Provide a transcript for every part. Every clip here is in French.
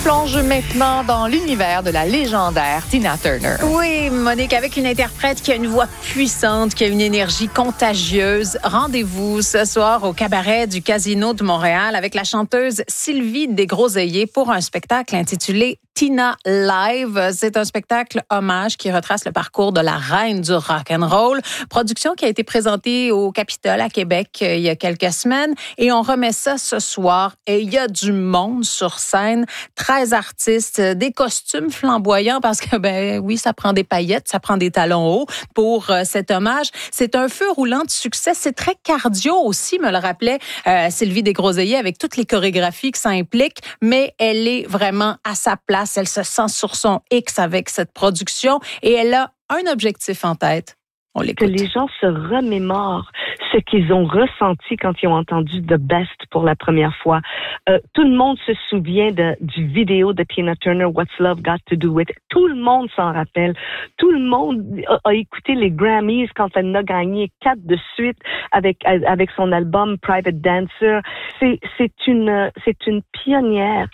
plonge maintenant dans l'univers de la légendaire Tina Turner. Oui, Monique, avec une interprète qui a une voix puissante, qui a une énergie contagieuse. Rendez-vous ce soir au cabaret du Casino de Montréal avec la chanteuse Sylvie Desgroseilliers pour un spectacle intitulé Tina Live. C'est un spectacle hommage qui retrace le parcours de la reine du rock'n'roll. Production qui a été présentée au Capitole à Québec il y a quelques semaines. Et on remet ça ce soir. Et il y a du monde sur scène. 13 artistes, des costumes flamboyants parce que, ben oui, ça prend des paillettes, ça prend des talons hauts pour cet hommage. C'est un feu roulant de succès. C'est très cardio aussi, me le rappelait Sylvie Desgroseilliers, avec toutes les chorégraphies que ça implique. Mais elle est vraiment à sa place. Elle se sent sur son X avec cette production et elle a un objectif en tête. On l'écoute. Que les gens se remémorent ce qu'ils ont ressenti quand ils ont entendu The Best pour la première fois. Tout le monde se souvient du vidéo de Tina Turner, What's Love Got to Do With It. Tout le monde s'en rappelle. Tout le monde a écouté les Grammys quand elle a gagné 4 de suite avec son album Private Dancer. C'est une pionnière.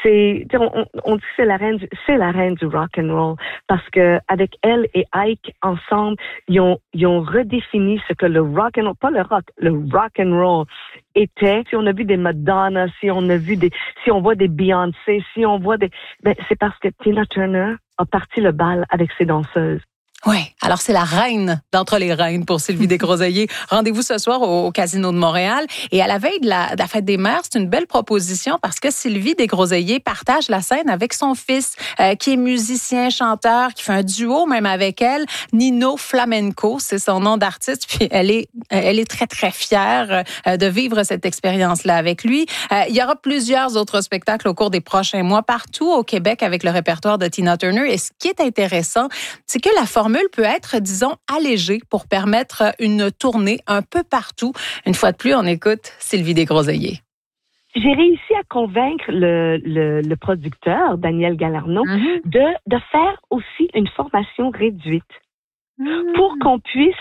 On dit que c'est la reine du rock and roll parce que avec elle et Ike ensemble, ils ont redéfini ce que le rock and roll, pas le rock and roll était. Si on a vu des Madonna, si on voit des Beyoncé, c'est parce que Tina Turner a parti le bal avec ses danseuses. Oui, alors c'est la reine d'entre les reines pour Sylvie Desgroseilliers. Rendez-vous ce soir au Casino de Montréal. Et à la veille de la fête des mères, c'est une belle proposition parce que Sylvie Desgroseilliers partage la scène avec son fils qui est musicien, chanteur, qui fait un duo même avec elle. Nino Flamenco, c'est son nom d'artiste. Puis elle est très, très fière de vivre cette expérience-là avec lui. Il y aura plusieurs autres spectacles au cours des prochains mois partout au Québec avec le répertoire de Tina Turner. Et ce qui est intéressant, c'est que la formule peut être, disons, allégée pour permettre une tournée un peu partout. Une fois de plus, on écoute Sylvie Desgroseilliers. J'ai réussi à convaincre le producteur, Daniel Galarno, de faire aussi une formation réduite. Pour qu'on puisse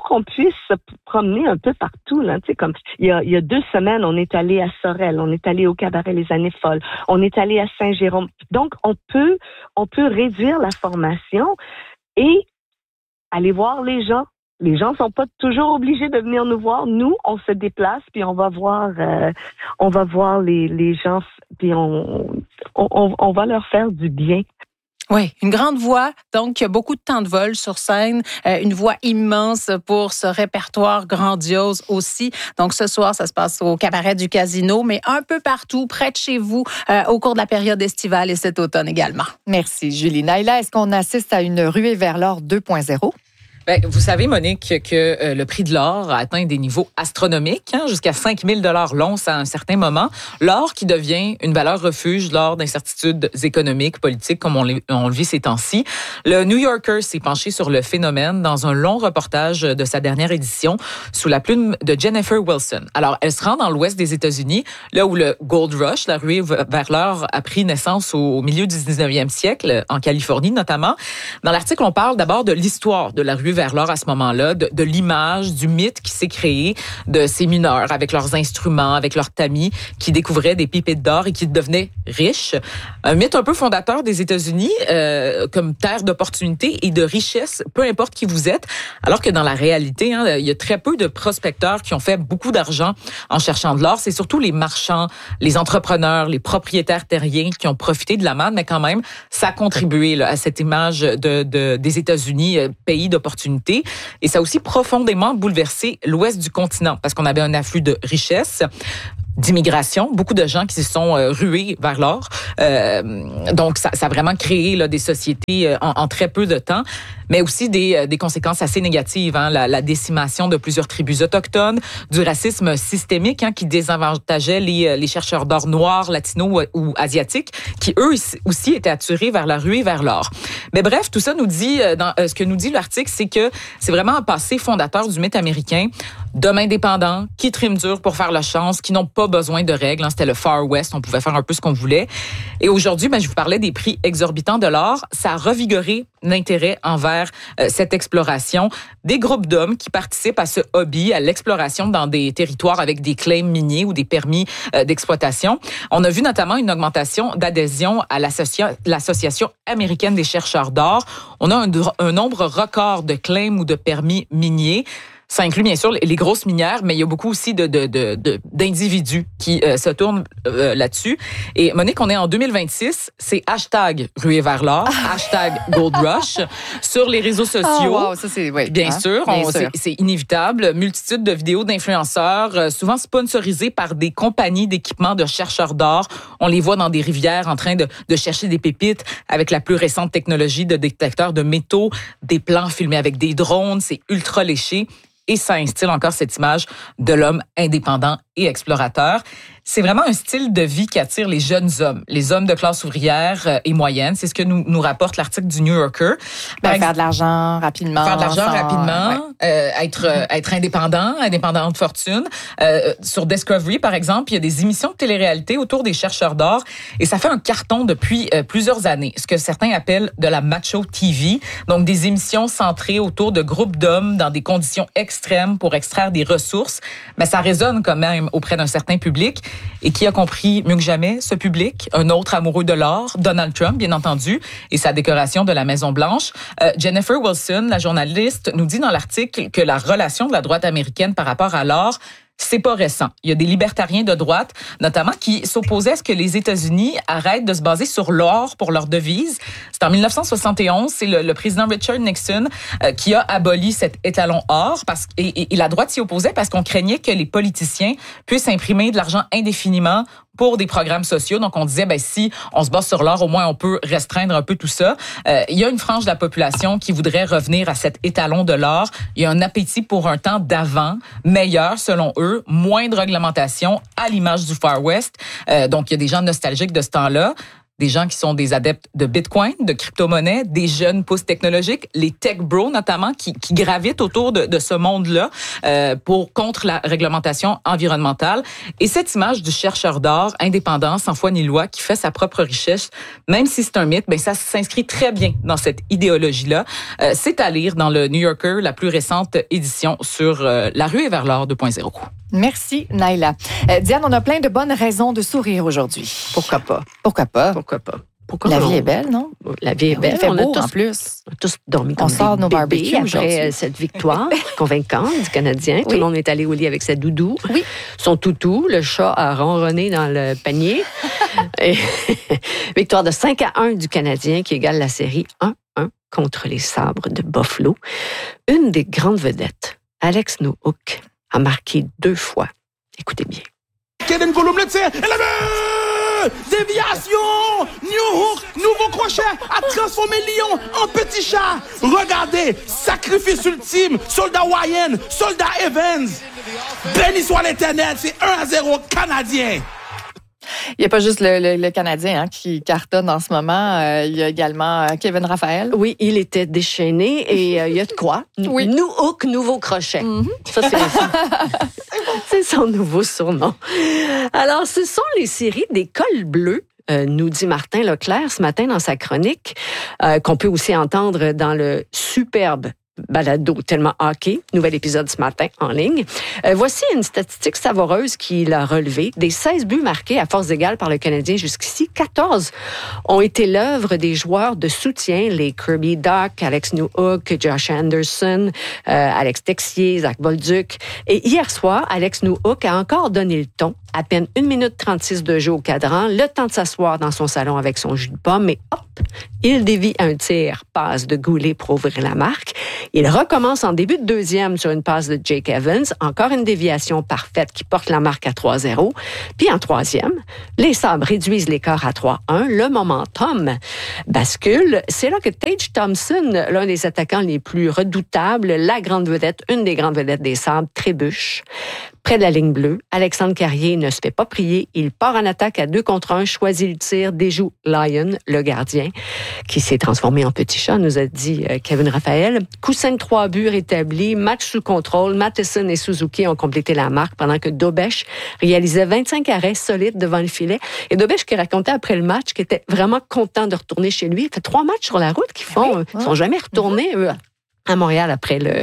se promener un peu partout, là, tu sais, comme il y a 2 semaines, on est allé à Sorel, on est allé au cabaret Les Années Folles, on est allé à Saint-Jérôme. Donc, on peut réduire la formation et aller voir les gens. Les gens sont pas toujours obligés de venir nous voir. Nous, on se déplace puis on va voir les gens puis on va leur faire du bien. Oui, une grande voix, donc beaucoup de temps de vol sur scène, une voix immense pour ce répertoire grandiose aussi. Donc ce soir, ça se passe au cabaret du Casino, mais un peu partout, près de chez vous, au cours de la période estivale et cet automne également. Merci, Julie. Naïla, est-ce qu'on assiste à une ruée vers l'or 2.0? Bien, vous savez, Monique, que le prix de l'or a atteint des niveaux astronomiques, jusqu'à 5 000 $ l'once à un certain moment. L'or qui devient une valeur refuge lors d'incertitudes économiques, politiques, comme on le vit ces temps-ci. Le New Yorker s'est penché sur le phénomène dans un long reportage de sa dernière édition sous la plume de Jennifer Wilson. Alors, elle se rend dans l'ouest des États-Unis, là où le Gold Rush, la ruée vers l'or, a pris naissance au milieu du 19e siècle, en Californie notamment. Dans l'article, on parle d'abord de l'histoire de la ruée vers l'or à ce moment-là, de l'image, du mythe qui s'est créé de ces mineurs avec leurs instruments, avec leurs tamis, qui découvraient des pépites d'or et qui devenaient riches. Un mythe un peu fondateur des États-Unis comme terre d'opportunité et de richesse, peu importe qui vous êtes, alors que dans la réalité, il y a très peu de prospecteurs qui ont fait beaucoup d'argent en cherchant de l'or. C'est surtout les marchands, les entrepreneurs, les propriétaires terriens qui ont profité de la manne, mais quand même, ça a contribué là, à cette image des États-Unis, pays d'opportunité. Et ça a aussi profondément bouleversé l'ouest du continent parce qu'on avait un afflux de richesses, d'immigration, beaucoup de gens qui se sont rués vers l'or. Donc, ça a vraiment créé là, des sociétés en très peu de temps, mais aussi des conséquences assez négatives. La décimation de plusieurs tribus autochtones, du racisme systémique qui désavantageait les chercheurs d'or noirs, latinos ou asiatiques, qui eux aussi étaient attirés vers la ruée vers l'or. Mais bref, tout ça nous dit, ce que nous dit l'article, c'est que c'est vraiment un passé fondateur du mythe américain, d'hommes indépendants qui triment dur pour faire leur chance, qui n'ont pas besoin de règles. C'était le Far West, on pouvait faire un peu ce qu'on voulait. Et aujourd'hui, je vous parlais des prix exorbitants de l'or. Ça a revigoré l'intérêt envers cette exploration. Des groupes d'hommes qui participent à ce hobby, à l'exploration dans des territoires avec des claims miniers ou des permis d'exploitation. On a vu notamment une augmentation d'adhésion à l'Association américaine des chercheurs d'or. On a un nombre record de claims ou de permis miniers. Ça inclut bien sûr les grosses minières, mais il y a beaucoup aussi d'individus qui se tournent là-dessus. Et Monique, on est en 2026, c'est hashtag ruée vers l'or, hashtag Gold Rush sur les réseaux sociaux. Oh, wow, ça c'est bien sûr, c'est inévitable. Multitude de vidéos d'influenceurs, souvent sponsorisées par des compagnies d'équipements de chercheurs d'or. On les voit dans des rivières en train de chercher des pépites avec la plus récente technologie de détecteurs de métaux, des plans filmés avec des drones, c'est ultra léché. Et ça instille encore cette image de l'homme indépendant et explorateur. C'est vraiment un style de vie qui attire les jeunes hommes, les hommes de classe ouvrière et moyenne. C'est ce que nous rapporte l'article du New Yorker. Faire de l'argent rapidement. Être indépendant de fortune. Sur Discovery, par exemple, il y a des émissions de télé-réalité autour des chercheurs d'or et ça fait un carton depuis plusieurs années. Ce que certains appellent de la macho TV. Donc, des émissions centrées autour de groupes d'hommes dans des conditions extrêmes pour extraire des ressources. Mais ça résonne quand même auprès d'un certain public. Et qui a compris mieux que jamais ce public? Un autre amoureux de l'or, Donald Trump, bien entendu, et sa décoration de la Maison-Blanche. Jennifer Wilson, la journaliste, nous dit dans l'article que la relation de la droite américaine par rapport à l'or, c'est pas récent. Il y a des libertariens de droite, notamment, qui s'opposaient à ce que les États-Unis arrêtent de se baser sur l'or pour leur devise. C'est en 1971, c'est le président Richard Nixon qui a aboli cet étalon or et la droite s'y opposait parce qu'on craignait que les politiciens puissent imprimer de l'argent indéfiniment pour des programmes sociaux. Donc, on disait, si on se base sur l'or, au moins, on peut restreindre un peu tout ça. Il y a une frange de la population qui voudrait revenir à cet étalon de l'or. Il y a un appétit pour un temps d'avant, meilleur, selon eux, moins de réglementation, à l'image du Far West. Donc, il y a des gens nostalgiques de ce temps-là. Des gens qui sont des adeptes de Bitcoin, de crypto-monnaie, des jeunes pousses technologiques, les tech bros notamment, qui gravitent autour de ce monde-là contre la réglementation environnementale. Et cette image du chercheur d'or, indépendant, sans foi ni loi, qui fait sa propre richesse, même si c'est un mythe, ça s'inscrit très bien dans cette idéologie-là. C'est à lire dans le New Yorker, la plus récente édition sur la ruée vers l'or 2.0. Merci, Naila. Diane, on a plein de bonnes raisons de sourire aujourd'hui. Pourquoi pas? Pourquoi pas? La vie est belle, non? La vie est belle. Il fait beau, en plus. On a tous dormi comme on sort des nos bébés barbecues après cette victoire convaincante du Canadien. Tout le monde est allé au lit avec sa doudou. Oui. Son toutou. Le chat a ronronné dans le panier. Et victoire de 5-1 du Canadien qui égale la série 1-1 contre les Sabres de Buffalo. Une des grandes vedettes, Alex Newhook, a marqué 2 fois. Écoutez bien. Kaden Gollum le tire. Et la déviation. Newhook, nouveau crochet, a transformé Lyon en petit chat. Regardez, sacrifice ultime. Soldat Wyan, soldat Evans. Béni soit l'Éternel, c'est 1-0 Canadien. Il n'y a pas juste le Canadien qui cartonne en ce moment. Il y a également Kevin Raphaël. Oui, il était déchaîné et il y a de quoi. Oui. Newhook, nouveau crochet. Ça, c'est son nouveau surnom. Alors, ce sont les séries des cols bleus, nous dit Martin Leclerc ce matin dans sa chronique, qu'on peut aussi entendre dans le superbe balado tellement hockey, nouvel épisode ce matin en ligne. Voici une statistique savoureuse qu'il a relevée. Des 16 buts marqués à force égale par le Canadien jusqu'ici, 14 ont été l'œuvre des joueurs de soutien, les Kirby Dach, Alex Newhook, Josh Anderson, Alex Texier, Zach Bolduc. Et hier soir, Alex Newhook a encore donné le ton. À peine 1 minute 36 de jeu au cadran, le temps de s'asseoir dans son salon avec son jus de pomme, et hop, il dévie un tir, passe de Goulet pour ouvrir la marque. Il recommence en début de deuxième sur une passe de Jake Evans, encore une déviation parfaite qui porte la marque à 3-0. Puis en troisième, les Sabres réduisent l'écart à 3-1. Le momentum bascule. C'est là que Tage Thompson, l'un des attaquants les plus redoutables, la grande vedette, une des grandes vedettes des Sabres, trébuche. Près de la ligne bleue, Alexandre Carrier ne se fait pas prier. Il part en attaque à 2 contre 1, choisit le tir, déjoue Lyon, le gardien, qui s'est transformé en petit chat, nous a dit Kevin Raphaël. Coussin de 3 buts rétabli, match sous contrôle. Matheson et Suzuki ont complété la marque pendant que Dobeš réalisait 25 arrêts solides devant le filet. Et Dobeš qui racontait après le match qu'il était vraiment content de retourner chez lui. Il fait 3 matchs sur la route qu'ils font. Ils sont jamais retournés, eux, à Montréal après la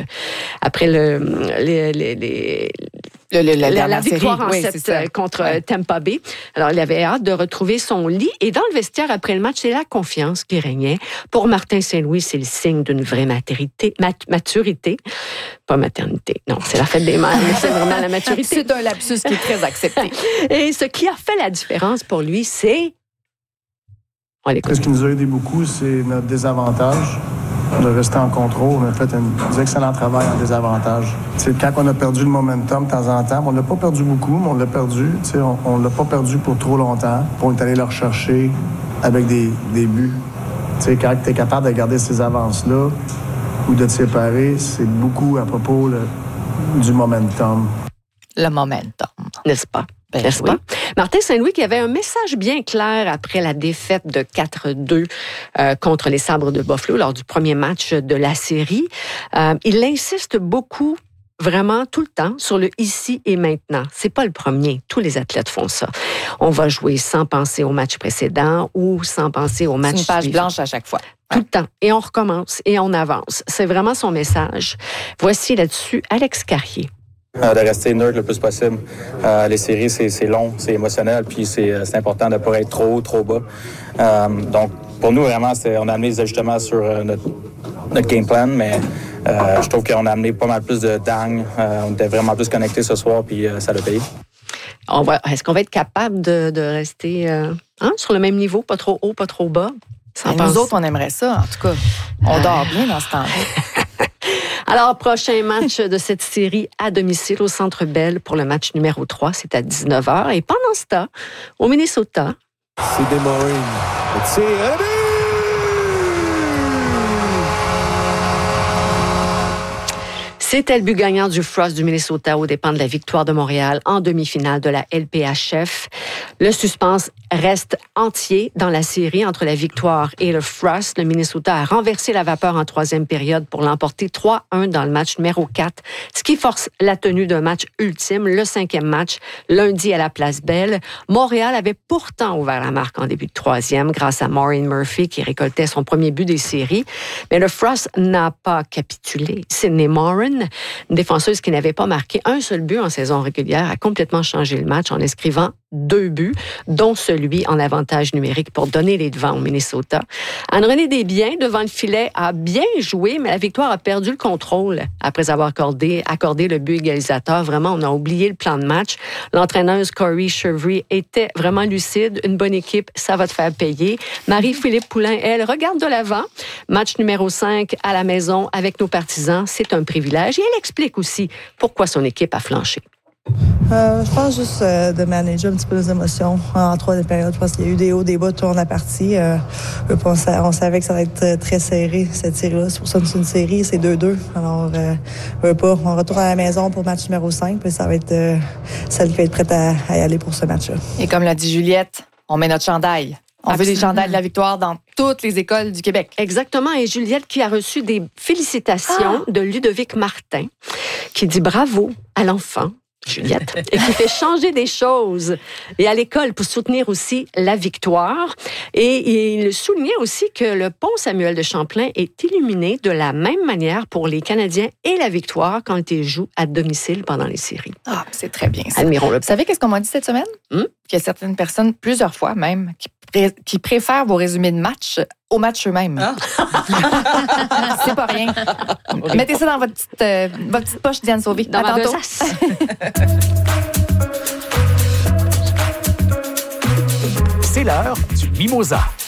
victoire en 7 contre Tampa Bay. Alors, il avait hâte de retrouver son lit. Et dans le vestiaire, après le match, c'est la confiance qui régnait. Pour Martin Saint-Louis, c'est le signe d'une vraie maturité. Pas maternité. Non, c'est la fête des mères, mais c'est vraiment la maturité. C'est un lapsus qui est très accepté. Et ce qui a fait la différence pour lui, c'est... Ce qui nous a aidé beaucoup, c'est notre désavantage. De rester en contrôle. On a fait un excellent travail en désavantage. T'sais, quand on a perdu le momentum de temps en temps, on l'a pas perdu beaucoup, mais on l'a perdu. On l'a pas perdu pour trop longtemps. On est allé le rechercher avec des buts. T'sais, quand tu es capable de garder ces avances-là ou de te séparer, c'est beaucoup à propos du momentum. Le momentum. N'est-ce pas? N'est-ce pas? Martin Saint-Louis qui avait un message bien clair après la défaite de 4-2 contre les Sabres de Buffalo lors du premier match de la série. Il insiste beaucoup, vraiment tout le temps, sur le ici et maintenant. C'est pas le premier. Tous les athlètes font ça. On va jouer sans penser au match précédent ou sans penser au match suivant. C'est une page blanche à chaque fois. Tout le temps. Et on recommence et on avance. C'est vraiment son message. Voici là-dessus Alex Carrier. De rester neutre le plus possible. Les séries, c'est long, c'est émotionnel, puis c'est important de ne pas être trop haut, trop bas. Donc, pour nous, vraiment, on a amené des ajustements sur notre game plan, mais je trouve qu'on a amené pas mal plus de dingue. On était vraiment plus connectés ce soir, puis ça l'a payé. Est-ce qu'on va être capable de rester sur le même niveau, pas trop haut, pas trop bas? Nous autres, on aimerait ça, en tout cas. On dort bien dans ce temps-là. Alors, prochain match de cette série à domicile au Centre Bell pour le match numéro 3, c'est à 19h. Et pendant ce temps, au Minnesota... C'est des Marines. C'est un but! C'était le but gagnant du Frost du Minnesota aux dépens de la victoire de Montréal en demi-finale de la LPHF. Le suspense reste entier dans la série entre la victoire et le Frost. Le Minnesota a renversé la vapeur en 3e période pour l'emporter 3-1 dans le match numéro 4, ce qui force la tenue d'un match ultime, le 5e match, lundi à la Place Bell. Montréal avait pourtant ouvert la marque en début de 3e grâce à Maureen Murphy qui récoltait son premier but des séries. Mais le Frost n'a pas capitulé. Sydney Morin, une défenseuse qui n'avait pas marqué un seul but en saison régulière, a complètement changé le match en inscrivant 2 buts, dont celui en avantage numérique pour donner les devants au Minnesota. Anne-Renée Desbiens, devant le filet, a bien joué, mais la victoire a perdu le contrôle après avoir accordé le but égalisateur. Vraiment, on a oublié le plan de match. L'entraîneuse Corey Chevry était vraiment lucide. Une bonne équipe, ça va te faire payer. Marie-Philippe Poulain, elle, regarde de l'avant. Match numéro 5 à la maison avec nos partisans, c'est un privilège. Et elle explique aussi pourquoi son équipe a flanché. Je pense juste de manager un petit peu les émotions en 3e période. Je pense qu'il y a eu des hauts, des bas tout au long de la partie. On savait que ça va être très serré, cette série-là. C'est pour ça que c'est une série, c'est 2-2. Alors, on retourne à la maison pour le match numéro 5, puis ça va être celle qui va être prête à y aller pour ce match-là. Et comme l'a dit Juliette, on met notre chandail. On veut des chandails de la victoire dans toutes les écoles du Québec. Exactement. Et Juliette qui a reçu des félicitations de Ludovic Martin, qui dit bravo à l'enfant. Juliette, et qui fait changer des choses. Et à l'école, pour soutenir aussi la victoire. Et il soulignait aussi que le pont Samuel de Champlain est illuminé de la même manière pour les Canadiens et la victoire quand ils jouent à domicile pendant les séries. Ah, c'est très bien ça. Admirons-le. Vous savez qu'est-ce qu'on m'a dit cette semaine? Qu'il y a certaines personnes, plusieurs fois même, qui préfèrent vos résumés de match aux matchs eux-mêmes. Ah. C'est pas rien. Mettez ça dans votre petite poche, Diane Sauvé. Dans ma besace. C'est l'heure du Mimosa.